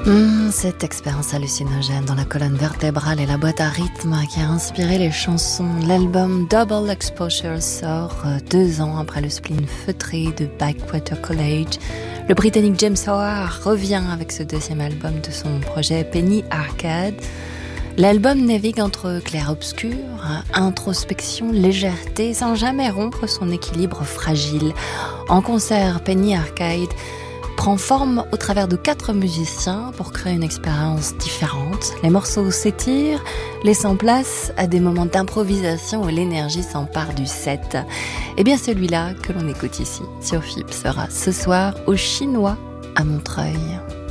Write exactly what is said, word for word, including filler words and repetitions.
Mmh, cette expérience hallucinogène dans la colonne vertébrale et la boîte à rythme qui a inspiré les chansons. L'album Double Exposure sort euh, deux ans après le spleen feutré de Backwater College. Le Britannique James Howard revient avec ce deuxième album de son projet Penny Arcade. L'album navigue entre clair-obscur, introspection, légèreté, sans jamais rompre son équilibre fragile. En concert, Penny Arcade prend forme au travers de quatre musiciens pour créer une expérience différente. Les morceaux s'étirent, laissant place à des moments d'improvisation où l'énergie s'empare du set. Et bien celui-là que l'on écoute ici sur F I B sera ce soir au Chinois à Montreuil.